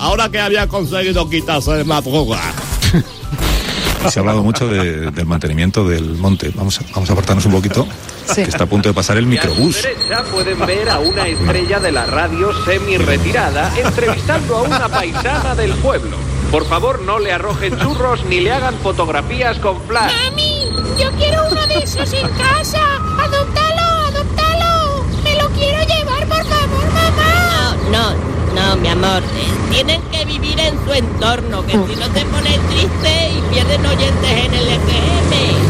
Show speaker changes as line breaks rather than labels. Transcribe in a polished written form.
ahora que había conseguido quitarse de madruga.
Se ha hablado mucho del mantenimiento del monte. Vamos a apartarnos un poquito, que está a punto de pasar el microbús.
A su derecha pueden ver a una estrella de la radio semi-retirada entrevistando a una paisana del pueblo. Por favor, no le arrojen churros ni le hagan fotografías con flash.
¡Mami! ¡Yo quiero uno de esos en casa! ¡Adóptalo, adóptalo! ¡Me lo quiero llevar, por favor, mamá!
No, mi amor. Tienen que vivir en su entorno, que si no se ponen tristes y pierden oyentes en el FM.